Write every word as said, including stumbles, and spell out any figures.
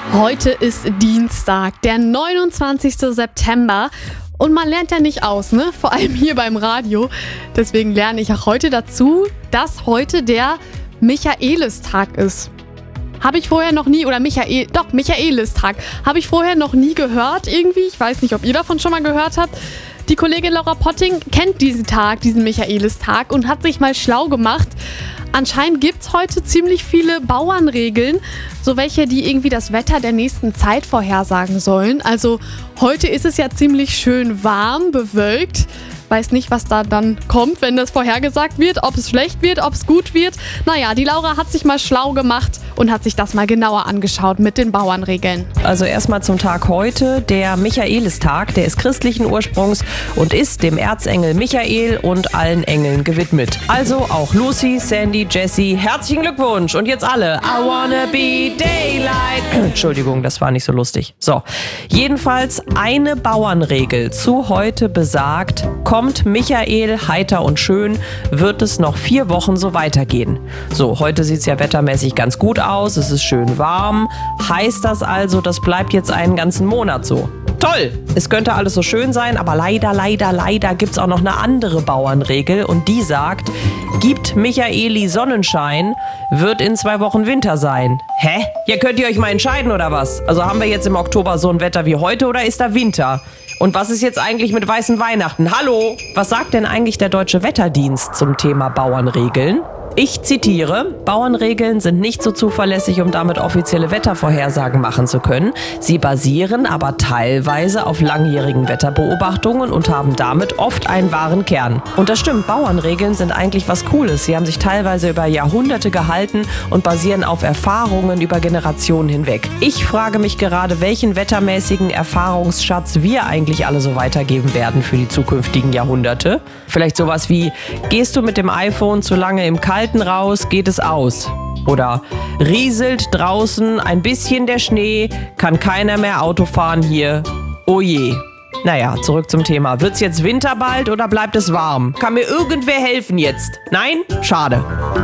Heute ist Dienstag, der neunundzwanzigster September. Und man lernt ja nicht aus, ne? Vor allem hier beim Radio. Deswegen lerne ich auch heute dazu, dass heute der Michaelistag ist. Habe ich vorher noch nie, oder Michael, doch, Michaelistag. Habe ich vorher noch nie gehört irgendwie. Ich weiß nicht, ob ihr davon schon mal gehört habt. Die Kollegin Laura Potting kennt diesen Tag, diesen Michaelistag, und hat sich mal schlau gemacht. Anscheinend gibt es heute ziemlich viele Bauernregeln, so welche, die irgendwie das Wetter der nächsten Zeit vorhersagen sollen. Also heute ist es ja ziemlich schön warm, bewölkt. Weiß nicht, was da dann kommt, wenn das vorhergesagt wird, ob es schlecht wird, ob es gut wird. Naja, die Laura hat sich mal schlau gemacht und hat sich das mal genauer angeschaut mit den Bauernregeln. Also erstmal zum Tag heute, der Michaelistag, der ist christlichen Ursprungs und ist dem Erzengel Michael und allen Engeln gewidmet. Also auch Lucy, Sandy, Jessie, herzlichen Glückwunsch und jetzt alle. I wanna be daylight. Entschuldigung, das war nicht so lustig. So, jedenfalls eine Bauernregel zu heute besagt, kommt Michael heiter und schön, wird es noch vier Wochen so weitergehen. So, heute sieht es ja wettermäßig ganz gut aus, es ist schön warm. Heißt das also, das bleibt jetzt einen ganzen Monat so? Toll! Es könnte alles so schön sein, aber leider, leider, leider gibt es auch noch eine andere Bauernregel und die sagt, gibt Michaeli Sonnenschein, wird in zwei Wochen Winter sein. Hä? Ja, könnt ihr euch mal entscheiden oder was? Also haben wir jetzt im Oktober so ein Wetter wie heute oder ist da Winter? Und was ist jetzt eigentlich mit weißen Weihnachten? Hallo? Was sagt denn eigentlich der Deutsche Wetterdienst zum Thema Bauernregeln? Ich zitiere, Bauernregeln sind nicht so zuverlässig, um damit offizielle Wettervorhersagen machen zu können. Sie basieren aber teilweise auf langjährigen Wetterbeobachtungen und haben damit oft einen wahren Kern. Und das stimmt, Bauernregeln sind eigentlich was Cooles. Sie haben sich teilweise über Jahrhunderte gehalten und basieren auf Erfahrungen über Generationen hinweg. Ich frage mich gerade, welchen wettermäßigen Erfahrungsschatz wir eigentlich alle so weitergeben werden für die zukünftigen Jahrhunderte. Vielleicht sowas wie, gehst du mit dem iPhone zu lange im Kalten raus, geht es aus. Oder rieselt draußen ein bisschen der Schnee, kann keiner mehr Auto fahren hier. Oh je. Naja, zurück zum Thema. Wird's jetzt Winter bald oder bleibt es warm? Kann mir irgendwer helfen jetzt? Nein? Schade.